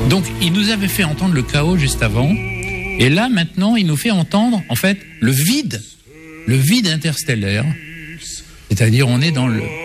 Donc, il nous avait fait entendre le chaos juste avant. Et là, maintenant, il nous fait entendre, en fait, le vide interstellaire. C'est-à-dire, on est dans